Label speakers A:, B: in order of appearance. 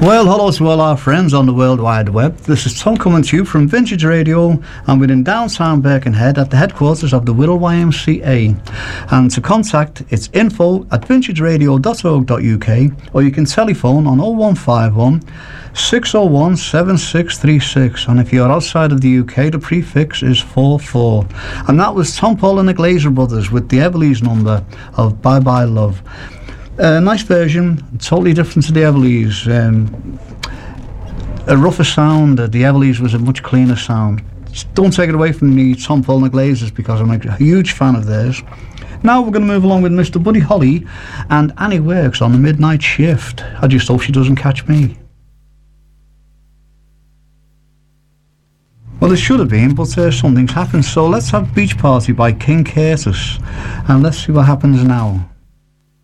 A: Well, hello to all our friends on the World Wide Web. This is Tom coming to you from Vintage Radio, and we're in downtown Birkenhead at the headquarters of the Wirral YMCA. And to contact, it's info@vintageradio.org.uk, or you can telephone on 0151 601 7636. And if you're outside of the UK, the prefix is 44. And that was Tom Paul and the Glazer Brothers with the Everleys number of Bye Bye Love. Nice version, totally different to the Everleys. A rougher sound. The Everleys was a much cleaner sound. Don't take it away from me, Tom Paul and the Glazers, because I'm a huge fan of theirs. Now we're going to move along with Mr. Buddy Holly and Annie Works on the Midnight Shift. I just hope she doesn't catch me. Well, it should have been, but something's happened. So let's have Beach Party by King Curtis, and let's see what happens now.